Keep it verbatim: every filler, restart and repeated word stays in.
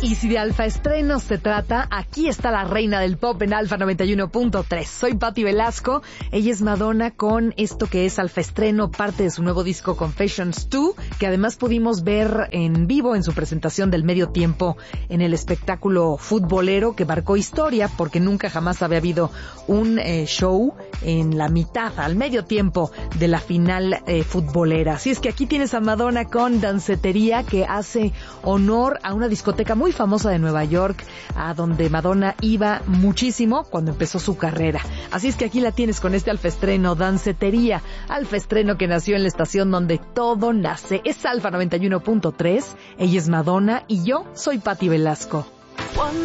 Y si de Alfa Estrenos se trata, aquí está la reina del pop en Alfa noventa y uno punto tres. Soy Patti Velasco, ella es Madonna con esto que es Alfa Estreno, parte de su nuevo disco Confessions dos, que además pudimos ver en vivo en su presentación del medio tiempo en el espectáculo futbolero que marcó historia, porque nunca jamás había habido un eh, show en la mitad, al medio tiempo de la final eh, futbolera. Así es que aquí tienes a Madonna con Dancetería, que hace honor a una discoteca muy famosa de Nueva York, a donde Madonna iba muchísimo cuando empezó su carrera. Así es que aquí la tienes con este Alfa Estreno, Dancetería, Alfa Estreno que nació en la estación donde todo nace. Es Alfa noventa y uno punto tres, ella es Madonna y yo soy Patti Velasco.